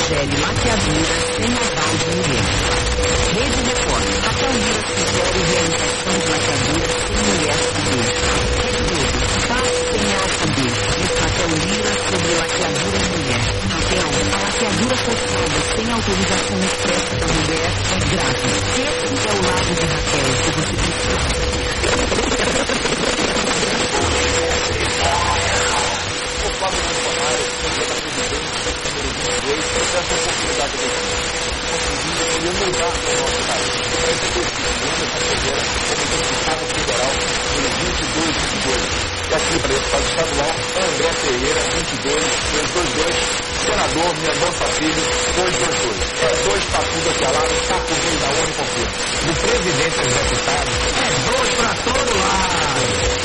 Zambelli laqueadura sem aval de ninguém. Rede Record. Raquel Lira sugere realização de laqueadura sem mulher civil. Rede Globo. Paz sem alfabeto. Diz Raquel Lira sobre laqueadura em mulher. Raquel, a laqueadura forçada sem autorização expressa da mulher é grave. Esse é o lado de Raquel que você precisa. Conforme o Bolsonaro, da presidência número 22, essa oportunidade de conseguir mudar o nosso país. Para esse curso, essa primeira como deputado federal número 2222. E aqui para deputado estadual, André Pereira, 2222. Senador Mendonça Filho, 222. É 2 para tudo aqui ao lado, está comigo da ONU confirma. Do presidente aos deputados, é 2 para todo lado.